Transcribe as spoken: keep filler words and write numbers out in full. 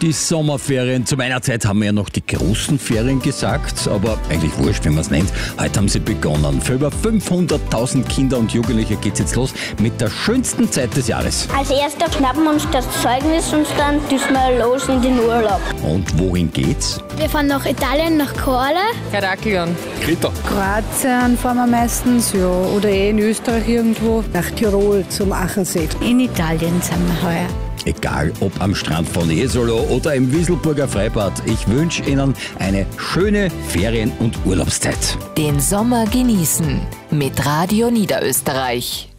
Die Sommerferien. Zu meiner Zeit haben wir ja noch die großen Ferien gesagt, aber eigentlich wurscht, wie man es nennt. Heute haben sie begonnen. Für über fünfhunderttausend Kinder und Jugendliche geht's jetzt los mit der schönsten Zeit des Jahres. Als erster schnappen wir uns das Zeugnis und dann düsen wir los in den Urlaub. Und wohin geht's? Wir fahren nach Italien, nach Koala. Heraklion. Kreta. Kroatien fahren wir meistens, ja. Oder eh in Österreich irgendwo. Nach Tirol zum Achensee. In Italien sind wir heuer. Egal, ob am Strand von Jesolo oder im Wieselburger Freibad, ich wünsche Ihnen eine schöne Ferien- und Urlaubszeit. Den Sommer genießen mit Radio Niederösterreich.